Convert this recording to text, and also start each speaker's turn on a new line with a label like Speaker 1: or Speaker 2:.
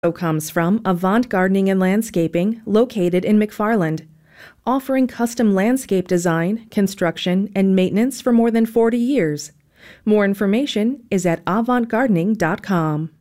Speaker 1: Comes from Avant Gardening and Landscaping, located in McFarland, offering custom landscape design, construction, and maintenance for more than 40 years. More information is at avantgardening.com.